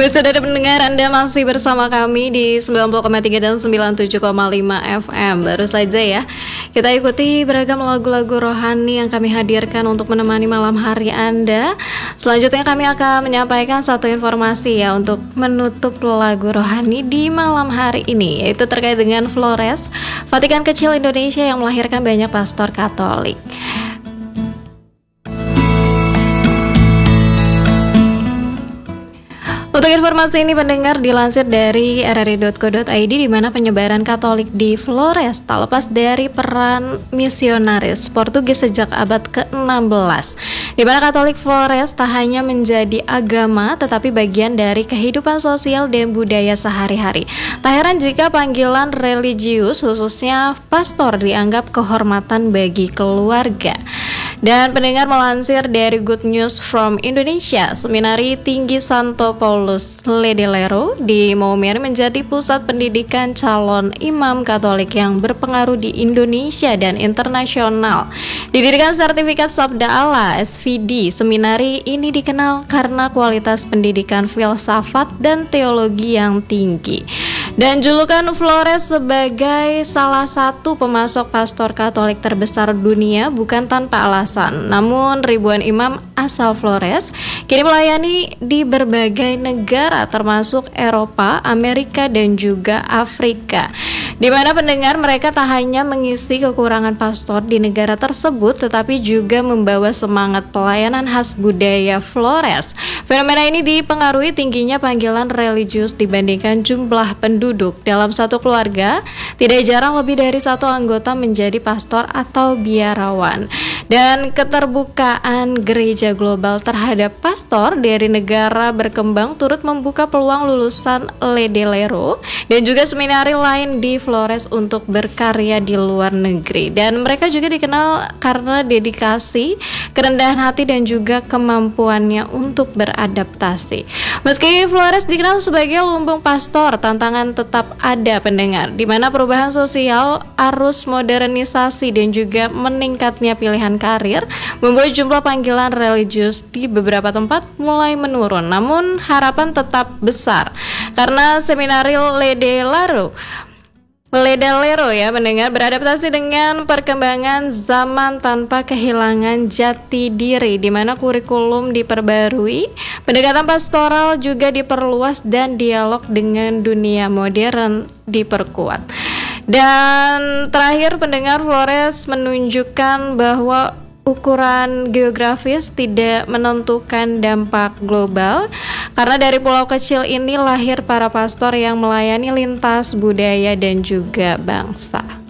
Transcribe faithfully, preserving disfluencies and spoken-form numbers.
Saudara pendengar, Anda masih bersama kami di sembilan puluh koma tiga dan sembilan puluh tujuh koma lima F M. Baru saja ya, kita ikuti beragam lagu-lagu rohani yang kami hadirkan untuk menemani malam hari Anda. Selanjutnya kami akan menyampaikan satu informasi ya untuk menutup lagu rohani di malam hari ini, yaitu terkait dengan Flores, Vatikan kecil Indonesia yang melahirkan banyak pastor Katolik. Untuk informasi ini pendengar dilansir dari r r i dot co dot i d, di mana penyebaran Katolik di Flores tak lepas dari peran misionaris Portugis sejak abad ke enam belas. Di mana Katolik Flores tak hanya menjadi agama tetapi bagian dari kehidupan sosial dan budaya sehari-hari. Tak heran jika panggilan religius khususnya pastor dianggap kehormatan bagi keluarga. Dan pendengar, melansir dari Good News from Indonesia, Seminari Tinggi Santo Paulus Ledelero di Maumere menjadi pusat pendidikan calon imam Katolik yang berpengaruh di Indonesia dan internasional. Didirikan sertifikat Sabda Allah S V D, seminari ini dikenal karena kualitas pendidikan filsafat dan teologi yang tinggi. Dan julukan Flores sebagai salah satu pemasok pastor Katolik terbesar dunia bukan tanpa alasan. Namun ribuan imam asal Flores kini melayani di berbagai negara termasuk Eropa, Amerika dan juga Afrika. Di mana pendengar, mereka tak hanya mengisi kekurangan pastor di negara tersebut tetapi juga membawa semangat pelayanan khas budaya Flores. Fenomena ini dipengaruhi tingginya panggilan religius dibandingkan jumlah penduduk. Dalam satu keluarga, tidak jarang lebih dari satu anggota menjadi pastor atau biarawan. Dan keterbukaan gereja global terhadap pastor dari negara berkembang turut membuka peluang lulusan Ledelero dan juga seminari lain di Flores untuk berkarya di luar negeri. Dan mereka juga dikenal karena dedikasi, kerendahan hati dan juga kemampuannya untuk beradaptasi. Meski Flores dikenal sebagai lumbung pastor, tantangan tetap ada pendengar, di mana perubahan sosial, arus modernisasi dan juga meningkatnya pilihan karir membuat jumlah panggilan religius di beberapa tempat mulai menurun. Namun harapan tetap besar karena seminari Ledelero Ledelero ya mendengar beradaptasi dengan perkembangan zaman tanpa kehilangan jati diri, di mana kurikulum diperbarui, pendekatan pastoral juga diperluas dan dialog dengan dunia modern diperkuat. Dan terakhir pendengar, Flores menunjukkan bahwa ukuran geografis tidak menentukan dampak global, karena dari pulau kecil ini lahir para pastor yang melayani lintas budaya dan juga bangsa.